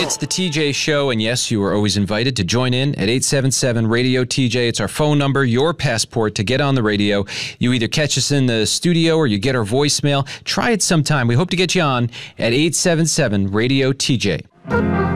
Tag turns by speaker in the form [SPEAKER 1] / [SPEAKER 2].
[SPEAKER 1] it's the TJ Show, and yes, you are always invited to join in at 877-RADIO-TJ. It's our phone number, your passport to get on the radio. You either catch us in the studio or you get our voicemail. Try it sometime. We hope to get you on at 877-RADIO-TJ.